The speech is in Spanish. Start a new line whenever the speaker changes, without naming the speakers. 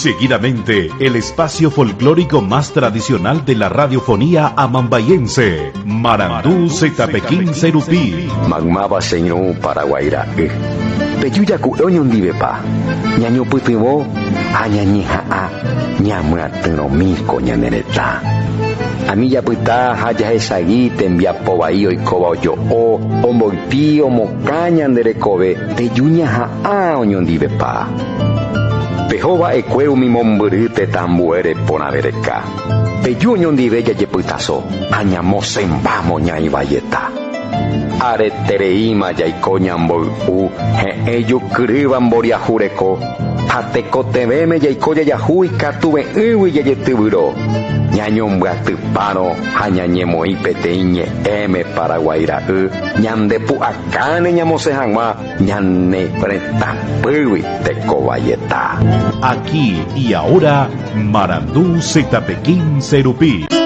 Seguidamente, el espacio folclórico más tradicional de la radiofonía amambayense, Marandú Zetapekín Serupí.
Magmaba señor Paraguaira. Peyuya cuoño ndivepa. Ñaño putuvo, añañeja a, ñamua tenomico ñanereta. A mí ya puta haya esagui te envía pobaío y cobayo o omboipío mocaña anderecobe peyuña a oñondivepa. Pejova ecueu mi mombrite tambuere ponavereca. Peyuño ndiveya yeputazo, añamos en vamos ña y valleta. Aretereima ya y coñambol ello criban boria jureco. Ateco teveme ya y coya ya hui catuve y ya yetuburo. Ñañom gatupano, hañañemo y peteiñe M Paraguaira ñandepu acane ñamose jangma ñane preta pui teco valleta.
Aquí y ahora, Marandú Zetapekín Serupí.